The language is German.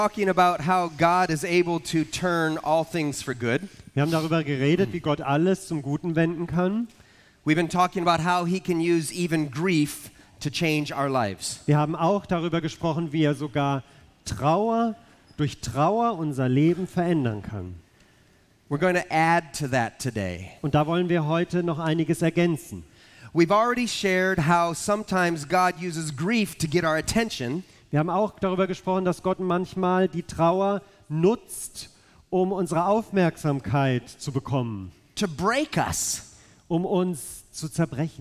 talking about how God is able to turn all things for good. Wir haben darüber geredet, wie Gott alles zum Guten wenden kann. We've been talking about how he can use even grief to change our lives. Wir haben auch darüber gesprochen, wie er sogar durch Trauer unser Leben verändern kann. We're going to add to that today. Und da wollen wir heute noch einiges ergänzen. We've already shared how sometimes God uses grief to get our attention. Wir haben auch darüber gesprochen, dass Gott manchmal die Trauer nutzt, um unsere Aufmerksamkeit zu bekommen, To break us. um uns zu zerbrechen.